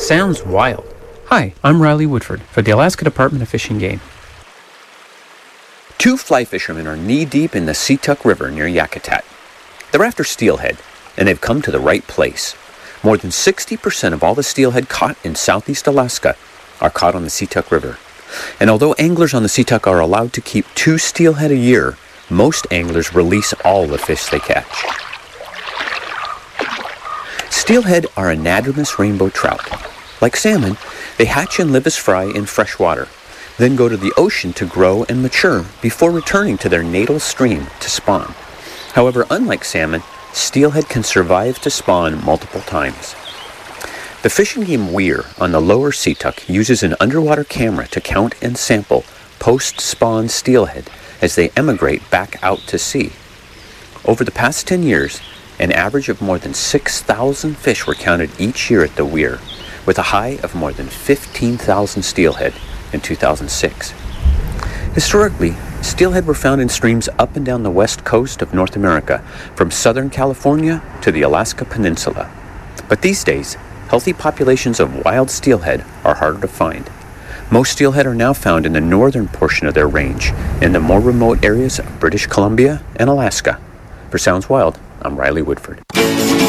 Sounds wild. Hi, I'm Riley Woodford for the Alaska Department of Fish and Game. Two fly fishermen are knee-deep in the Seatuck River near Yakutat. They're after steelhead, and they've come to the right place. More than 60% of all the steelhead caught in southeast Alaska are caught on the Seatuck River. And although anglers on the Seatuck are allowed to keep 2 steelhead a year, most anglers release all the fish they catch. Steelhead are anadromous rainbow trout. Like salmon, they hatch and live as fry in fresh water, then go to the ocean to grow and mature before returning to their natal stream to spawn. However, unlike salmon, steelhead can survive to spawn multiple times. The Fish and Game Weir on the lower Seatuck uses an underwater camera to count and sample post-spawn steelhead as they emigrate back out to sea. Over the past 10 years, an average of more than 6,000 fish were counted each year at the Weir, with a high of more than 15,000 steelhead in 2006. Historically, steelhead were found in streams up and down the west coast of North America, from southern California to the Alaska Peninsula. But these days, healthy populations of wild steelhead are harder to find. Most steelhead are now found in the northern portion of their range, in the more remote areas of British Columbia and Alaska. For Sounds Wild, I'm Riley Woodford.